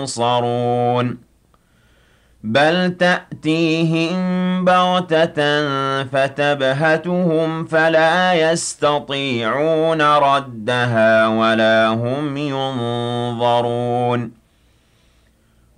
ينصرون بل تأتيهم بغتة فتبهتهم فلا يستطيعون ردها ولا هم ينظرون